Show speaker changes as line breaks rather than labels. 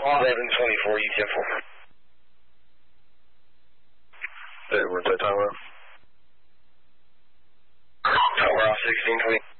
1124, UTF-4.
Hey, we're inside Tower.
Tower off 1620.